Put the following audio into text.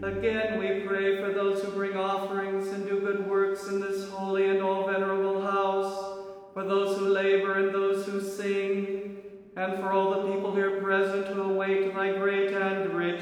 Again, we pray for those who bring offerings and do good works in this holy and all venerable house, for those who labor and those who sing, and for all the people here present who await thy great and rich